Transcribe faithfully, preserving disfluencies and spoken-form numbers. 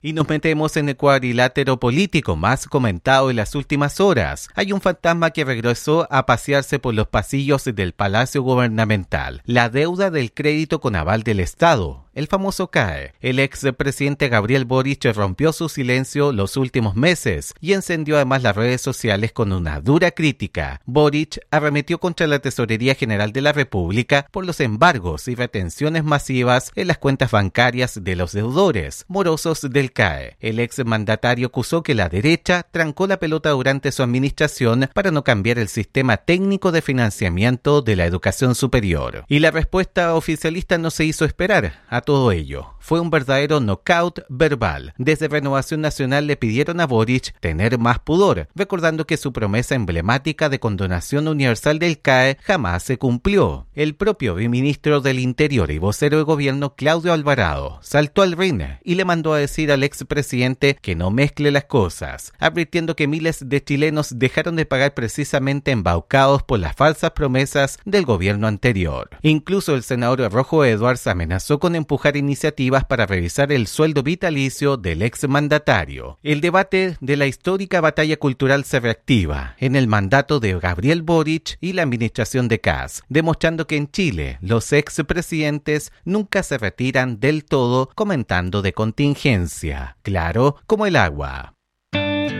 Y nos metemos en el cuadrilátero político más comentado en las últimas horas. Hay un fantasma que regresó a pasearse por los pasillos del Palacio Gubernamental. La deuda del crédito con aval del Estado, el famoso C A E. El expresidente Gabriel Boric rompió su silencio los últimos meses y encendió además las redes sociales con una dura crítica. Boric arremetió contra la Tesorería General de la República por los embargos y retenciones masivas en las cuentas bancarias de los deudores morosos del C A E. El exmandatario acusó que la derecha trancó la pelota durante su administración para no cambiar el sistema técnico de financiamiento de la educación superior. Y la respuesta oficialista no se hizo esperar a todo ello. Fue un verdadero knockout verbal. Desde Renovación Nacional le pidieron a Boric tener más pudor, recordando que su promesa emblemática de condonación universal del C A E jamás se cumplió. El propio ministro del Interior y vocero de gobierno Claudio Alvarado saltó al ring y le mandó a decir al expresidente que no mezcle las cosas, advirtiendo que miles de chilenos dejaron de pagar precisamente embaucados por las falsas promesas del gobierno anterior. Incluso el senador Rojo Edwards amenazó con empujar iniciativas para revisar el sueldo vitalicio del exmandatario. El debate de la histórica batalla cultural se reactiva en el mandato de Gabriel Boric y la administración de Kast, demostrando que en Chile los expresidentes nunca se retiran del todo, comentando de contingencia, claro como el agua.